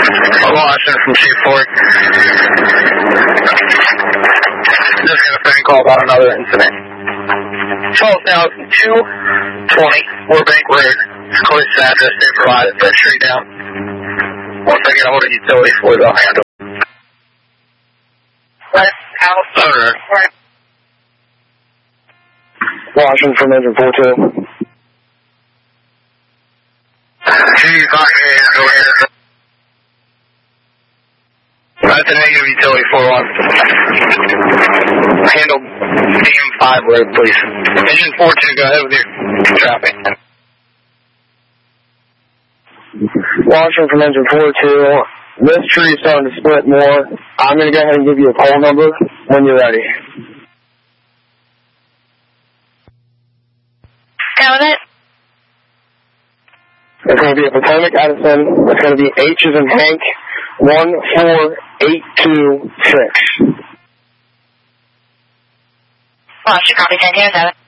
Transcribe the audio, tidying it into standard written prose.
Washington from Chief Ford. Just got a phone call about another incident. Falls now 220 Warbank Road. It's the closest address they provided. That street down. Once I get a hold of utility for they'll handle. Owner. Washington from engine 42. Chief, I can go ahead. That's a negative utility 41. Handle DM5 road, please. Engine 42, go ahead with your traffic. Washington from engine 42. This tree is starting to split more. I'm going to go ahead and give you a call number when you're ready. Got it? It's going to be a Potomac Edison. It's going to be H as in Hank, 14826. Washington, copy 10,